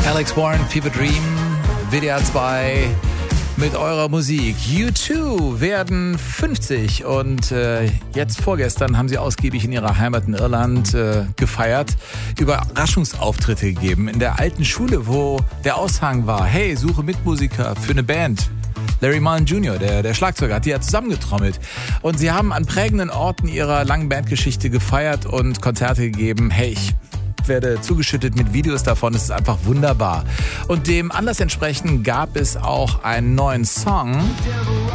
Alex Warren, Fever Dream, WDR 2 mit eurer Musik. U2 werden 50 und jetzt vorgestern haben sie ausgiebig in ihrer Heimat in Irland gefeiert, Überraschungsauftritte gegeben. In der alten Schule, wo der Aushang war, hey, suche Mitmusiker für eine Band. Larry Mullen Jr., der Schlagzeuger, hat die ja zusammengetrommelt. Und sie haben an prägenden Orten ihrer langen Bandgeschichte gefeiert und Konzerte gegeben. Hey, ich werde zugeschüttet mit Videos davon. Es ist einfach wunderbar. Und dem Anlass entsprechend gab es auch einen neuen Song.